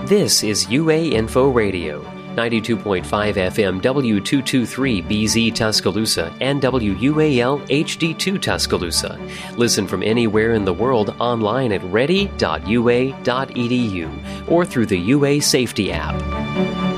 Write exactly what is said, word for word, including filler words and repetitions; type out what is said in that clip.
This is U A Info Radio, ninety-two point five F M W two twenty-three B Z Tuscaloosa and W U A L H D two Tuscaloosa. Listen from anywhere in the world online at ready dot u a dot e d u or through the U A Safety app.